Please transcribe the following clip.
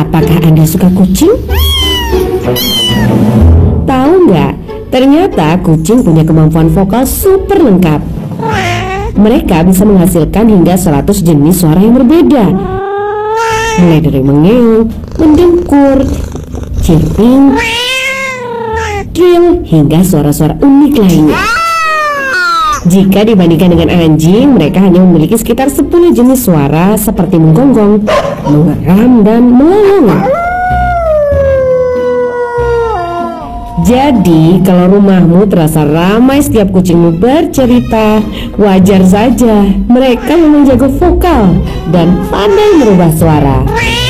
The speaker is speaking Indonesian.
Apakah Anda suka kucing? Tahu nggak? Ternyata kucing punya kemampuan vokal super lengkap. Mereka bisa menghasilkan hingga 100 jenis suara yang berbeda, mulai dari mengeong, mendengkur, chirping, trill, hingga suara-suara unik lainnya. Jika dibandingkan dengan anjing, mereka hanya memiliki sekitar 10 jenis suara seperti menggonggong, mengeram, dan melolong. Jadi, kalau rumahmu terasa ramai setiap kucingmu bercerita, wajar saja. Mereka memang jago vokal dan pandai merubah suara.